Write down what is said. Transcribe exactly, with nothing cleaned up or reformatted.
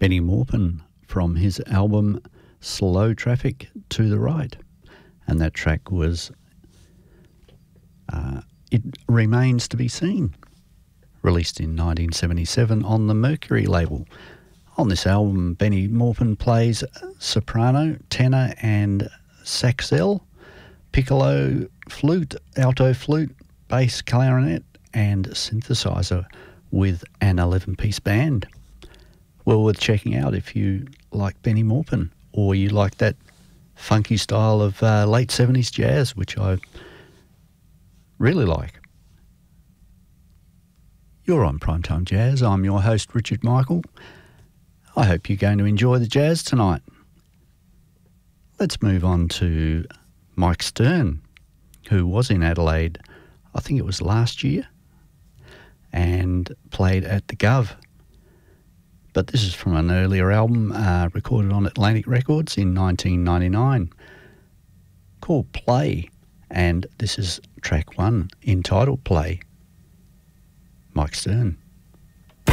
Benny Maupin from his album Slow Traffic to the Right. And that track was uh, It Remains to be Seen, released in nineteen seventy-seven on the Mercury label. On this album, Benny Maupin plays soprano, tenor and saxel, piccolo, flute, alto flute, bass, clarinet and synthesizer with an eleven-piece band. Well worth checking out if you like Benny Maupin or you like that funky style of uh, late seventies jazz, which I really like. You're on Primetime Jazz. I'm your host, Richard Michael. I hope you're going to enjoy the jazz tonight. Let's move on to Mike Stern, who was in Adelaide, I think it was last year, and played at the Gov. But this is from an earlier album uh, recorded on Atlantic Records in nineteen ninety-nine called Play, and this is track one entitled Play. Mike Stern.